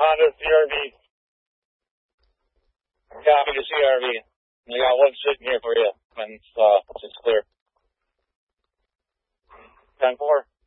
Honda CRV. Copy the CRV. I got one sitting here for you, and it's clear. 10-4.